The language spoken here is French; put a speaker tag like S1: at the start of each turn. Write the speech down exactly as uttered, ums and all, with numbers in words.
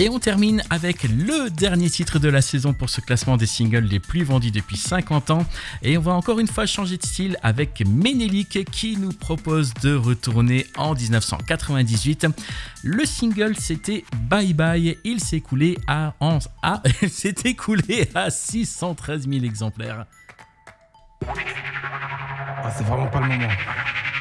S1: Et on termine avec le dernier titre de la saison pour ce classement des singles les plus vendus depuis cinquante ans. Et on va encore une fois changer de style avec Ménélique qui nous propose de retourner en dix-neuf cent quatre-vingt-dix-huit. Le single c'était Bye Bye. Il s'est écoulé à, en, à, il s'est écoulé à six cent treize mille exemplaires.
S2: Ah, c'est vraiment pas le moment.